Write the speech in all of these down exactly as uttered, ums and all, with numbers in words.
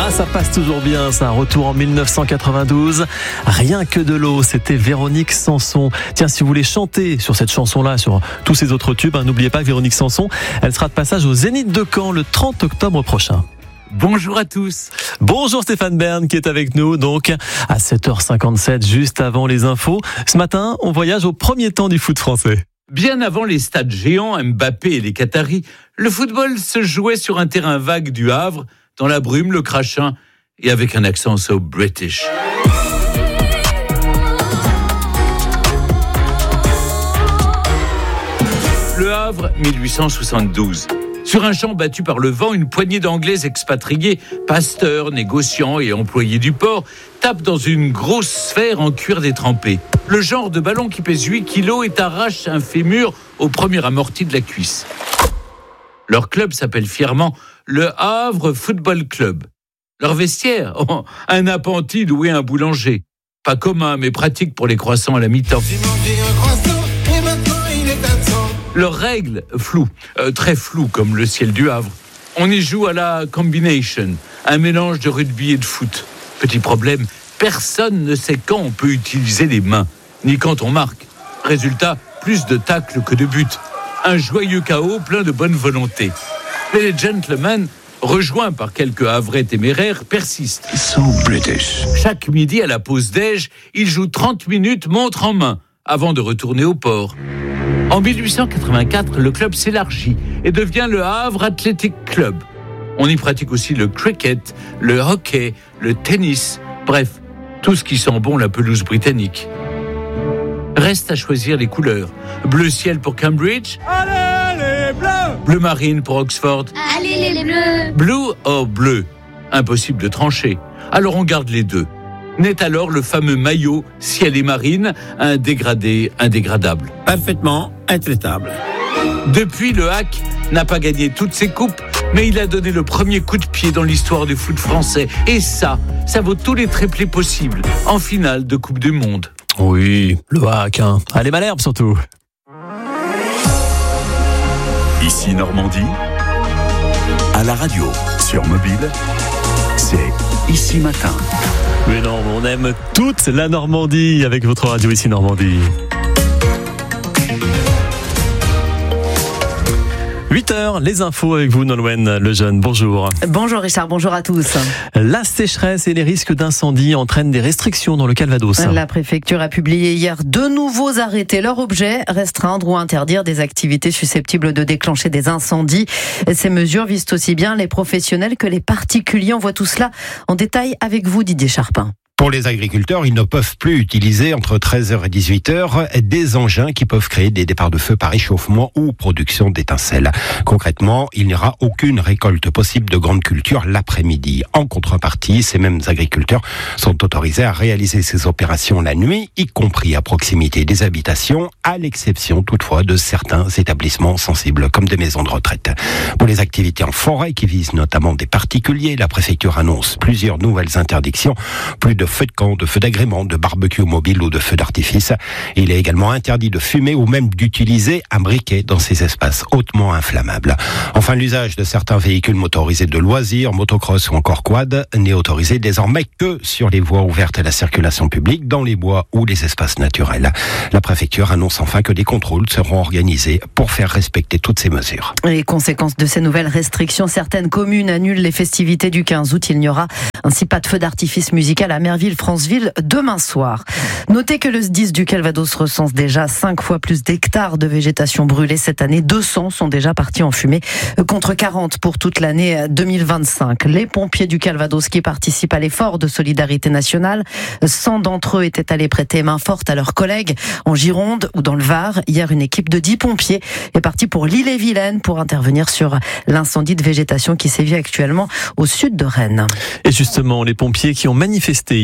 Ah, ça passe toujours bien, ça. Retour en dix-neuf cent quatre-vingt-douze. Rien que de l'eau, c'était Véronique Sanson. Tiens, si vous voulez chanter sur cette chanson-là, sur tous ces autres tubes, hein, n'oubliez pas que Véronique Sanson, elle sera de passage au Zénith de Caen le trente octobre prochain. Bonjour à tous. Bonjour Stéphane Bern qui est avec nous donc à sept heures cinquante-sept, juste avant les infos. Ce matin, on voyage au premier temps du foot français. Bien avant les stades géants, Mbappé et les Qataris, le football se jouait sur un terrain vague du Havre, dans la brume, le crachin et avec un accent so British. Le Havre, mille huit cent soixante-douze. Sur un champ battu par le vent, une poignée d'Anglais expatriés, pasteurs, négociants et employés du port, tapent dans une grosse sphère en cuir détrempé. Le genre de ballon qui pèse huit kilos et arrache un fémur au premier amorti de la cuisse. Leur club s'appelle fièrement le Havre Football Club. Leur vestiaire, oh, un appentis loué un boulanger. Pas commun, mais pratique pour les croissants à la mi-temps. Leurs règles, floues, euh, très floues comme le ciel du Havre. On y joue à la combination, un mélange de rugby et de foot. Petit problème, personne ne sait quand on peut utiliser les mains, ni quand on marque. Résultat, plus de tacles que de buts. Un joyeux chaos plein de bonne volonté. Mais les gentlemen, rejoints par quelques Havrais téméraires, persistent. So British. Chaque midi à la pause déj, ils jouent trente minutes montre en main, avant de retourner au port. En dix-huit cent quatre-vingt-quatre, le club s'élargit et devient le Havre Athletic Club. On y pratique aussi le cricket, le hockey, le tennis, bref, tout ce qui sent bon la pelouse britannique. Reste à choisir les couleurs. Bleu ciel pour Cambridge. Allez les bleus! Bleu marine pour Oxford. Allez les bleus! Blue or bleu. Impossible de trancher. Alors on garde les deux. Naît alors le fameux maillot ciel et marine, un dégradé indégradable. Parfaitement intraitable. Depuis, le Hack n'a pas gagné toutes ses coupes, mais il a donné le premier coup de pied dans l'histoire du foot français. Et ça, ça vaut tous les triplés possibles en finale de Coupe du Monde. Oui, le hack, hein. Allez, Malherbe surtout. Ici Normandie, à la radio, sur mobile, c'est Ici Matin. Mais non, on aime toute la Normandie avec votre radio Ici Normandie. huit heures, les infos avec vous, Nolwenn Lejeune. Bonjour. Bonjour Richard, bonjour à tous. La sécheresse et les risques d'incendie entraînent des restrictions dans le Calvados. La préfecture a publié hier deux nouveaux arrêtés. Leur objet, restreindre ou interdire des activités susceptibles de déclencher des incendies. Ces mesures visent aussi bien les professionnels que les particuliers. On voit tout cela en détail avec vous, Didier Charpin. Pour les agriculteurs, ils ne peuvent plus utiliser entre treize heures et dix-huit heures des engins qui peuvent créer des départs de feu par échauffement ou production d'étincelles. Concrètement, il n'y aura aucune récolte possible de grandes cultures l'après-midi. En contrepartie, ces mêmes agriculteurs sont autorisés à réaliser ces opérations la nuit, y compris à proximité des habitations, à l'exception toutefois de certains établissements sensibles comme des maisons de retraite. Pour les activités en forêt qui visent notamment des particuliers, la préfecture annonce plusieurs nouvelles interdictions, plus de feux de camp, de feux d'agrément, de barbecue mobile ou de feux d'artifice. Il est également interdit de fumer ou même d'utiliser un briquet dans ces espaces hautement inflammables. Enfin, l'usage de certains véhicules motorisés de loisirs, motocross ou encore quad n'est autorisé désormais que sur les voies ouvertes à la circulation publique, dans les bois ou les espaces naturels. La préfecture annonce enfin que des contrôles seront organisés pour faire respecter toutes ces mesures. Les conséquences de ces nouvelles restrictions, certaines communes annulent les festivités du quinze août. Il n'y aura ainsi pas de feu d'artifice musical à Merville-Franceville demain soir. Notez que le S D I S du Calvados recense déjà cinq fois plus d'hectares de végétation brûlée cette année. deux cents sont déjà partis en fumée, contre quarante pour toute l'année deux mille vingt-cinq. Les pompiers du Calvados qui participent à l'effort de solidarité nationale, cent d'entre eux étaient allés prêter main forte à leurs collègues en Gironde ou dans le Var. Hier, une équipe de dix pompiers est partie pour l'Ille-et-Vilaine pour intervenir sur l'incendie de végétation qui sévit actuellement au sud de Rennes. Et justement, les pompiers qui ont manifesté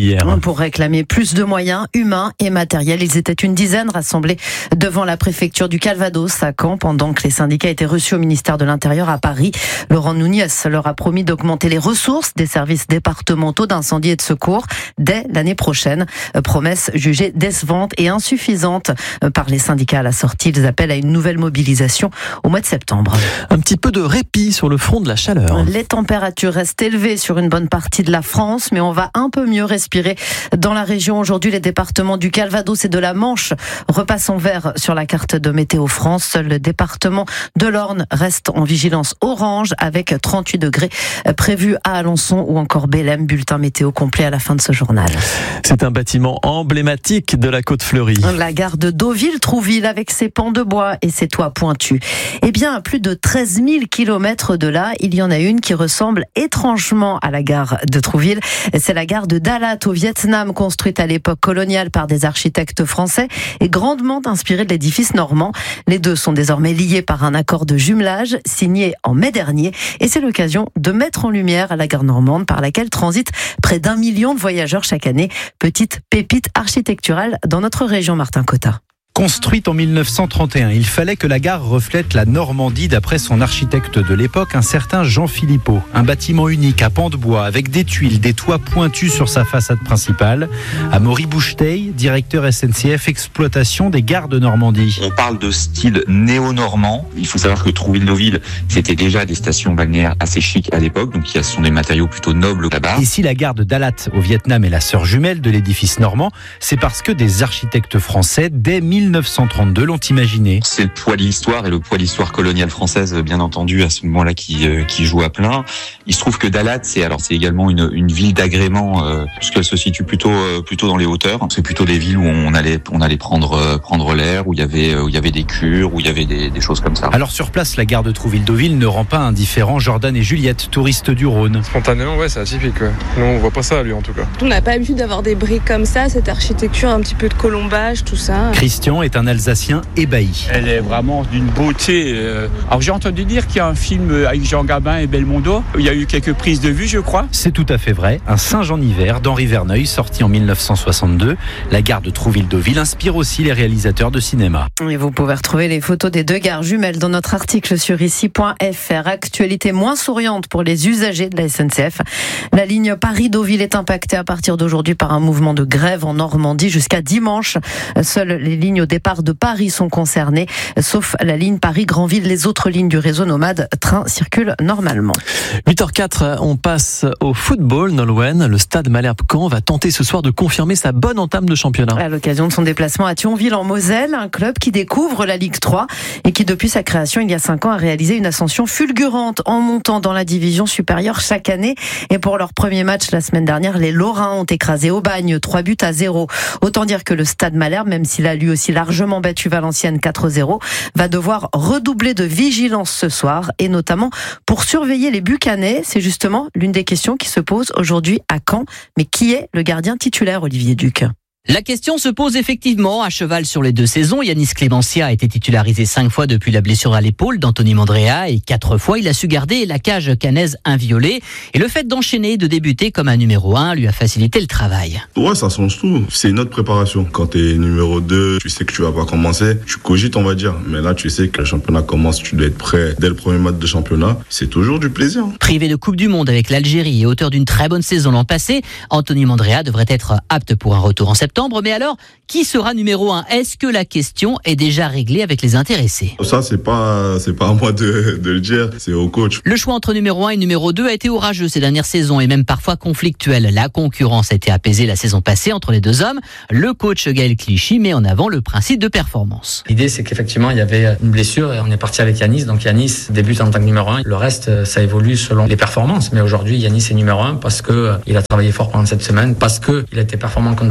hier. Pour réclamer plus de moyens humains et matériels. Ils étaient une dizaine rassemblés devant la préfecture du Calvados à Caen pendant que les syndicats étaient reçus au ministère de l'Intérieur à Paris. Laurent Nunez leur a promis d'augmenter les ressources des services départementaux d'incendie et de secours dès l'année prochaine. Promesse jugée décevante et insuffisante par les syndicats à la sortie. Ils appellent à une nouvelle mobilisation au mois de septembre. Un petit peu de répit sur le front de la chaleur. Les températures restent élevées sur une bonne partie de la France, mais on va un peu mieux respirer dans la région. Aujourd'hui, les départements du Calvados et de la Manche repassent en vert sur la carte de Météo France. Seul le département de l'Orne reste en vigilance orange avec trente-huit degrés prévus à Alençon ou encore Bélem. Bulletin météo complet à la fin de ce journal. C'est un bâtiment emblématique de la Côte Fleurie. La gare de Deauville-Trouville avec ses pans de bois et ses toits pointus. Eh bien, à plus de treize mille kilomètres de là, il y en a une qui ressemble étrangement à la gare de Trouville. C'est la gare de Dalat au Vietnam, construite à l'époque coloniale par des architectes français et grandement inspirée de l'édifice normand. Les deux sont désormais liés par un accord de jumelage signé en mai dernier et c'est l'occasion de mettre en lumière la gare normande par laquelle transitent près d'un million de voyageurs chaque année. Petite pépite architecturale dans notre région, Martin Cotta. Construite en mille neuf cent trente et un, il fallait que la gare reflète la Normandie d'après son architecte de l'époque, un certain Jean Philippot. Un bâtiment unique à pans de bois avec des tuiles, des toits pointus sur sa façade principale. Amaury Boucheteil, directeur S N C F exploitation des gares de Normandie. On parle de style néo-normand. Il faut savoir que Trouville-Deauville, c'était déjà des stations balnéaires assez chics à l'époque, donc ce sont des matériaux plutôt nobles là-bas. Et si la gare de Dalat au Vietnam est la sœur jumelle de l'édifice normand, c'est parce que des architectes français, dès mille neuf cent trente-deux, l'ont imaginé. C'est le poids de l'histoire et le poids de l'histoire coloniale française, bien entendu, à ce moment-là qui, euh, qui joue à plein. Il se trouve que Dalat, c'est alors c'est également une, une ville d'agrément, euh, puisqu'elle se situe plutôt euh, plutôt dans les hauteurs. C'est plutôt des villes où on allait on allait prendre euh, prendre l'air, où il y avait où il y avait des cures, où il y avait des, des choses comme ça. Alors sur place, la gare de Trouville-Deauville ne rend pas indifférent Jordan et Juliette, touristes du Rhône. Spontanément, ouais, c'est atypique. Ouais. Nous, on voit pas ça, lui, en tout cas. On n'a pas l'habitude d'avoir des briques comme ça, cette architecture, un petit peu de colombage, tout ça. Christian est un Alsacien ébahi. Elle est vraiment d'une beauté. Alors j'ai entendu dire qu'il y a un film avec Jean Gabin et Belmondo. Il y a eu quelques prises de vue, je crois. C'est tout à fait vrai. Un singe en hiver d'Henri Verneuil, sorti en mille neuf cent soixante-deux. La gare de Trouville-Deauville inspire aussi les réalisateurs de cinéma. Et vous pouvez retrouver les photos des deux gares jumelles dans notre article sur ici point f r. Actualité moins souriante pour les usagers de la S N C F. La ligne Paris-Deauville est impactée à partir d'aujourd'hui par un mouvement de grève en Normandie jusqu'à dimanche. Seules les lignes au départ de Paris sont concernées, sauf la ligne Paris-Granville. Les autres lignes du réseau nomade train circulent normalement. huit heures quatre, on passe au football. Nolwenn, le stade Malherbe-Caen va tenter ce soir de confirmer sa bonne entame de championnat. À l'occasion de son déplacement à Thionville en Moselle, un club qui découvre la Ligue trois et qui depuis sa création il y a cinq ans a réalisé une ascension fulgurante en montant dans la division supérieure chaque année. Et pour leur premier match la semaine dernière, les Lorrains ont écrasé Aubagne trois buts à zéro. Autant dire que le stade Malherbe, même s'il a lui aussi largement battu Valenciennes quatre zéro, va devoir redoubler de vigilance ce soir et notamment pour surveiller les Bucanais. C'est justement l'une des questions qui se pose aujourd'hui à Caen. Mais qui est le gardien titulaire, Olivier Duc ? La question se pose effectivement à cheval sur les deux saisons. Yanis Clémentia a été titularisé cinq fois depuis la blessure à l'épaule d'Anthony Mandrea et quatre fois il a su garder la cage caennaise inviolée. Et le fait d'enchaîner, de débuter comme un numéro un lui a facilité le travail. Ouais, ça change tout. C'est une autre préparation. Quand t'es numéro deux, tu sais que tu vas pas commencer. Tu cogites, on va dire. Mais là, tu sais que le championnat commence, tu dois être prêt dès le premier match de championnat. C'est toujours du plaisir. Privé de Coupe du Monde avec l'Algérie et auteur d'une très bonne saison l'an passé, Anthony Mandrea devrait être apte pour un retour en septembre. Mais alors, qui sera numéro un ? Est-ce que la question est déjà réglée avec les intéressés ? Ça, c'est pas, c'est pas à moi de, de le dire, c'est au coach. Le choix entre numéro un et numéro deux a été orageux ces dernières saisons et même parfois conflictuel. La concurrence a été apaisée la saison passée entre les deux hommes. Le coach Gaël Clichy met en avant le principe de performance. L'idée, c'est qu'effectivement, il y avait une blessure et on est parti avec Yanis. Donc Yanis débute en tant que numéro un. Le reste, ça évolue selon les performances. Mais aujourd'hui, Yanis est numéro un parce que il a travaillé fort pendant cette semaine, parce que il a été performant contre Valenciennes.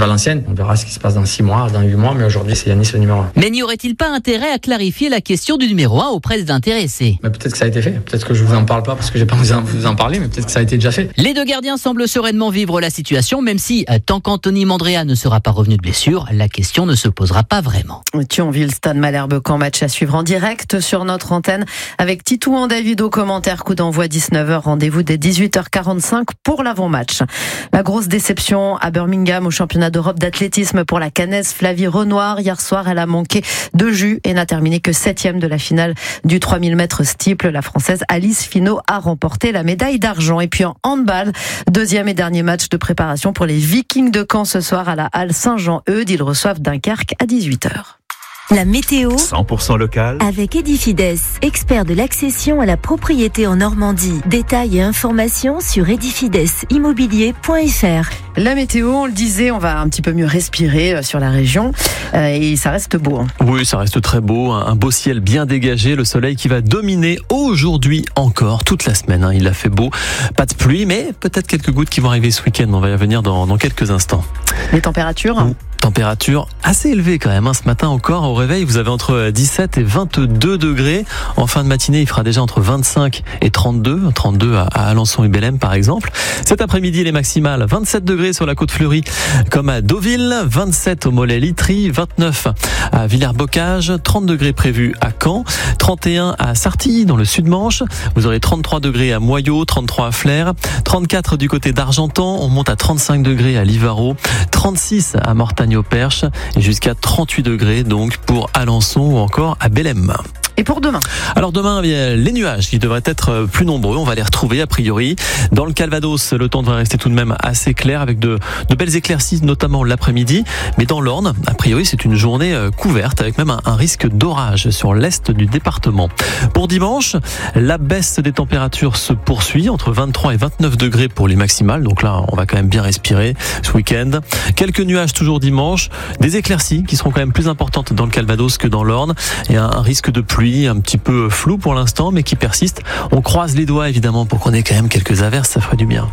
On verra ce qui se passe dans six mois, dans huit mois, mais aujourd'hui c'est Yanis le numéro un. Mais n'y aurait-il pas intérêt à clarifier la question du numéro un auprès des intéressés? Mais peut-être que ça a été fait, peut-être que je vous en parle pas parce que j'ai pas envie de vous en parler, mais peut-être que ça a été déjà fait. Les deux gardiens semblent sereinement vivre la situation, même si, tant qu'Anthony Mandrea ne sera pas revenu de blessure, la question ne se posera pas vraiment. Thionville, Stade Malherbe-Caen, match à suivre en direct sur notre antenne avec Titouan David au commentaire, coup d'envoi dix-neuf heures, rendez-vous dès dix-huit heures quarante-cinq pour l'avant-match. La grosse déception à Birmingham au championnat d'Europe d'athlétisme pour la Caennaise Flavie Renoir. Hier soir, elle a manqué de jus et n'a terminé que septième de la finale du trois mille mètres steeple. La Française Alice Finot a remporté la médaille d'argent. Et puis en handball, deuxième et dernier match de préparation pour les Vikings de Caen ce soir à la Halle Saint-Jean-Eudes. Ils reçoivent Dunkerque à dix-huit heures. La météo cent pour cent local avec Edifides, expert de l'accession à la propriété en Normandie. Détails et informations sur edifides immobilier point f r. La météo, on le disait, on va un petit peu mieux respirer sur la région euh, et ça reste beau. Hein. Oui, ça reste très beau, un beau ciel bien dégagé, le soleil qui va dominer aujourd'hui encore, toute la semaine. Hein. Il a fait beau, pas de pluie, mais peut-être quelques gouttes qui vont arriver ce week-end. On va y revenir dans, dans quelques instants. Les températures hein. Température assez élevée quand même. Hein. Ce matin encore, au réveil, vous avez entre dix-sept et vingt-deux degrés. En fin de matinée, il fera déjà entre vingt-cinq et trente-deux. trente-deux à Alençon et Bellem, par exemple. Cet après-midi, les maximales, vingt-sept degrés sur la côte fleurie, comme à Deauville, vingt-sept au Mollet-Litry, vingt-neuf à Villers-Bocage, trente degrés prévus à Caen, trente et un à Sartilly, dans le Sud-Manche. Vous aurez trente-trois degrés à Moyaux, trente-trois à Flers, trente-quatre du côté d'Argentan. On monte à trente-cinq degrés à Livarot, trente-six à Mortagne au Perche et jusqu'à trente-huit degrés donc pour Alençon ou encore à Bellem. Et pour demain? Alors demain, les nuages qui devraient être plus nombreux, on va les retrouver a priori. Dans le Calvados, le temps devrait rester tout de même assez clair avec de, de belles éclaircies, notamment l'après-midi. Mais dans l'Orne, a priori, c'est une journée couverte avec même un, un risque d'orage sur l'est du département. Pour dimanche, la baisse des températures se poursuit entre vingt-trois et vingt-neuf degrés pour les maximales. Donc là, on va quand même bien respirer ce week-end. Quelques nuages toujours dimanche, des éclaircies qui seront quand même plus importantes dans le Calvados que dans l'Orne et un, un risque de pluie un petit peu flou pour l'instant, mais qui persiste. On croise les doigts évidemment pour qu'on ait quand même quelques averses, ça ferait du bien.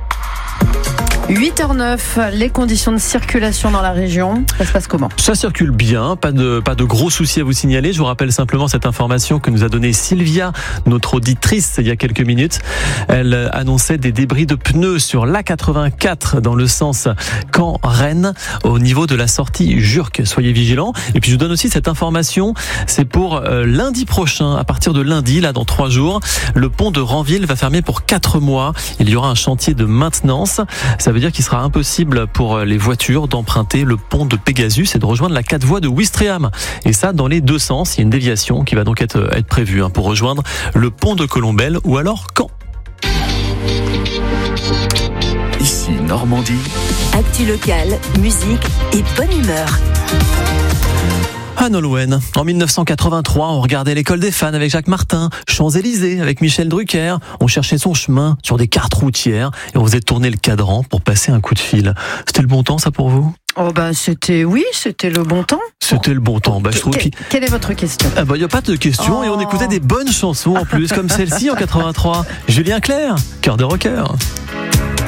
huit heures neuf, les conditions de circulation dans la région, ça se passe comment? Ça circule bien, pas de, pas de gros soucis à vous signaler. Je vous rappelle simplement cette information que nous a donnée Sylvia, notre auditrice, il y a quelques minutes. Elle annonçait des débris de pneus sur l'A quatre-vingt-quatre dans le sens Caen-Rennes au niveau de la sortie Jurques. Soyez vigilants. Et puis je vous donne aussi cette information, c'est pour euh, lundi prochain, à partir de lundi, là dans trois jours, le pont de Ranville va fermer pour quatre mois. Il y aura un chantier de maintenance. Ça veut dire qu'il sera impossible pour les voitures d'emprunter le pont de Pégasus et de rejoindre la quatre voies de Ouistreham. Et ça, dans les deux sens. Il y a une déviation qui va donc être, être prévue hein, pour rejoindre le pont de Colombelle ou alors Caen. Ici Normandie. Actu locale, musique et bonne humeur. À Nolwenn, en mille neuf cent quatre-vingt-trois, on regardait l'école des fans avec Jacques Martin, Champs-Élysées avec Michel Drucker, on cherchait son chemin sur des cartes routières et on faisait tourner le cadran pour passer un coup de fil. C'était le bon temps ça pour vous ? Oh bah c'était, oui, c'était le bon temps. C'était le bon temps. Bah, je trouve que, quelle est votre question? Ah bah, y a pas de question oh. Et on écoutait des bonnes chansons en plus, comme celle-ci en quatre-vingt-trois. Julien Clerc, Cœur de rocker.